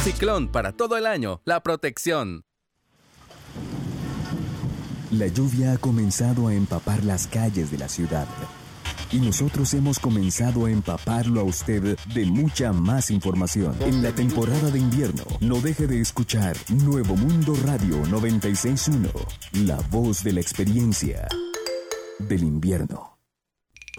Ciclón, para todo el año, la protección. La lluvia ha comenzado a empapar las calles de la ciudad. Y nosotros hemos comenzado a empaparlo a usted de mucha más información. En la temporada de invierno, no deje de escuchar Nuevo Mundo Radio 96.1, la voz de la experiencia del invierno.